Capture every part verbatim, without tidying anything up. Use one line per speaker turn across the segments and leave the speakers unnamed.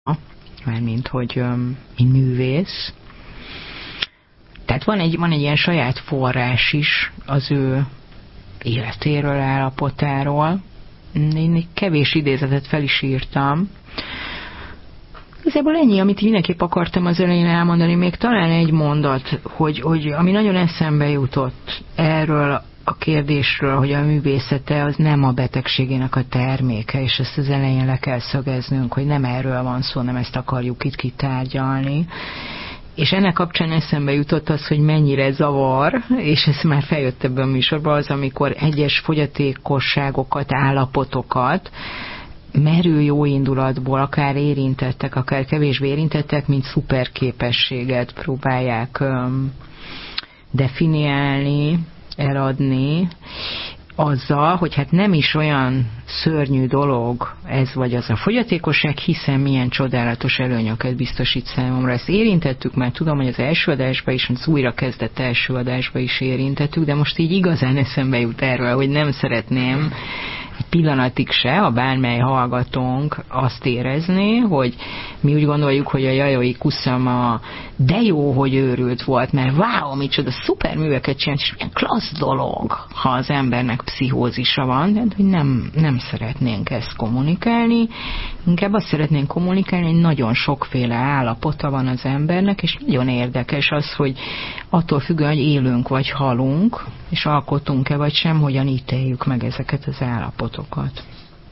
mármint, hogy mint művész. Tehát van egy, van egy ilyen saját forrás is az ő életéről, állapotáról. Én egy kevés idézetet fel is írtam. Igazából ennyi, amit mindenképp akartam az elején elmondani, még talán egy mondat, hogy, hogy ami nagyon eszembe jutott erről a kérdésről, hogy a művészete az nem a betegségének a terméke, és ezt az elején le kell szögeznünk, hogy nem erről van szó, nem ezt akarjuk itt kitárgyalni. És ennek kapcsán eszembe jutott az, hogy mennyire zavar, és ez már feljött ebben a műsorban, az, amikor egyes fogyatékosságokat, állapotokat merő jó indulatból, akár érintettek, akár kevésbé érintettek, mint szuperképességet próbálják um, definiálni, eladni, azzal, hogy hát nem is olyan szörnyű dolog ez vagy az a fogyatékosság, hiszen milyen csodálatos előnyöket biztosít számomra. Ezt érintettük, mert tudom, hogy az első adásban is, az újra kezdett első adásban is érintettük, de most így igazán eszembe jut erről, hogy nem szeretném egy pillanatig se, ha bármely hallgatónk azt érezni, hogy mi úgy gondoljuk, hogy a Jajoi Kusama de jó, hogy őrült volt, mert wow, micsoda szuper műveket csinált, és milyen klassz dolog, ha az embernek pszichózisa van, de hogy nem, nem szeretnénk ezt kommunikálni, inkább azt szeretnénk kommunikálni, hogy nagyon sokféle állapota van az embernek, és nagyon érdekes az, hogy attól függően, hogy élünk vagy halunk, és alkotunk-e vagy sem, hogyan ítéljük meg ezeket az állapotokat.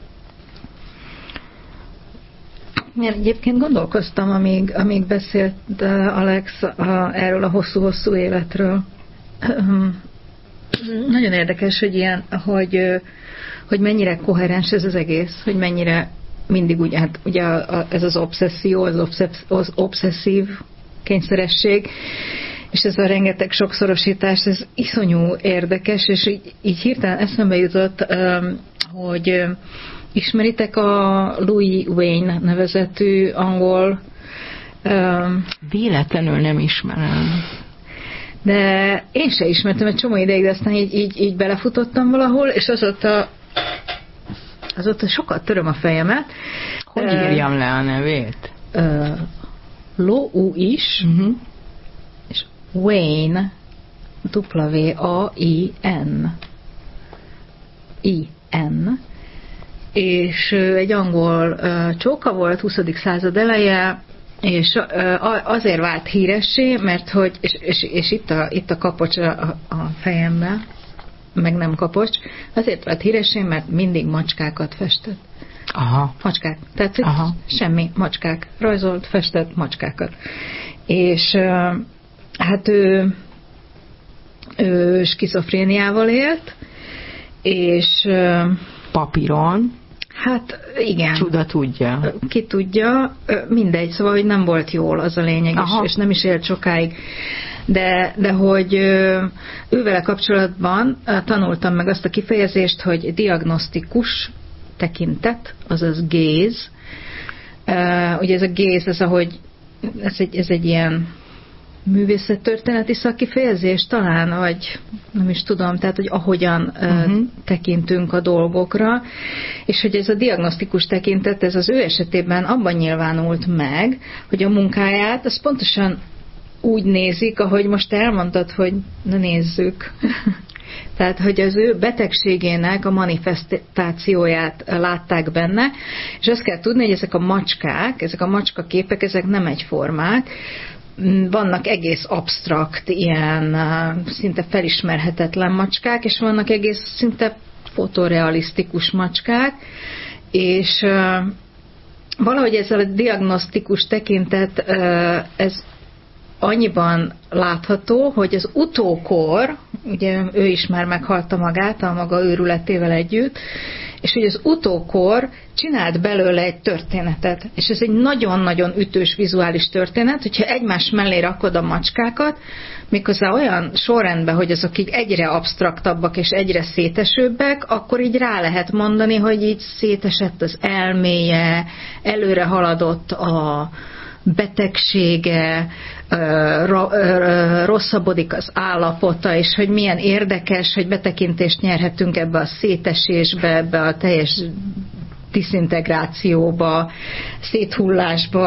Én egyébként gondolkoztam, amíg, amíg beszélt Alex a, erről a hosszú-hosszú életről. Nagyon érdekes, hogy, ilyen, hogy, hogy mennyire koherens ez az egész, hogy mennyire mindig úgy, hát ugye ez az obszesszió, az, obszessz, az obszesszív kényszeresség, és ez a rengeteg sokszorosítás, ez iszonyú érdekes, és így, így hirtelen eszembe jutott, hogy ismeritek a Louis Wayne nevezetű angol...
Véletlenül nem ismerem.
De én se ismertem egy csomó ideig, de aztán így, így, így belefutottam valahol, és azóta, azóta sokat töröm a fejemet.
Hogy uh, írjam le a nevét?
Uh, Lou is, uh-huh. És Wayne, W A I N. I N. És egy angol uh, csóka volt, huszadik század eleje, és uh, azért vált híressé, mert hogy, és, és, és itt, a, itt a kapocs a, a fejemben, meg nem kapocs, azért vált híressé, mert mindig macskákat festett.
Aha.
Macskák. Tehát Aha. semmi, macskák. Rajzolt, festett macskákat. És uh, hát ő, ő skizofréniával élt, és uh,
papíron.
Hát igen.
Csuda tudja.
Ki tudja, mindegy, szóval, hogy nem volt jól, az a lényeg, és, és nem is élt sokáig. De, de hogy ővele kapcsolatban tanultam meg azt a kifejezést, hogy diagnosztikus tekintet, azaz gaze. Ugye ez a gaze, ez ahogy, ez egy, ez egy ilyen művészettörténeti szakkifejezés talán, vagy nem is tudom, tehát, hogy ahogyan uh-huh. tekintünk a dolgokra, és hogy ez a diagnosztikus tekintet, ez az ő esetében abban nyilvánult meg, hogy a munkáját, az pontosan úgy nézik, ahogy most elmondtad, hogy na nézzük. Tehát, hogy az ő betegségének a manifestációját látták benne, és azt kell tudni, hogy ezek a macskák, ezek a macska képek, ezek nem egyformák, vannak egész absztrakt, ilyen szinte felismerhetetlen macskák, és vannak egész szinte fotorealisztikus macskák, és valahogy ez a diagnosztikus tekintet, ez annyiban látható, hogy az utókor, ugye ő is már meghalta magát a maga őrületével együtt, és hogy az utókor csinált belőle egy történetet. És ez egy nagyon-nagyon ütős vizuális történet, hogyha egymás mellé rakod a macskákat, méghozzá olyan sorrendben, hogy azok így egyre absztraktabbak és egyre szétesőbbek, akkor így rá lehet mondani, hogy így szétesett az elméje, előre haladott a betegsége, rosszabbodik az állapota, és hogy milyen érdekes, hogy betekintést nyerhetünk ebbe a szétesésbe, ebbe a teljes diszintegrációba, széthullásba,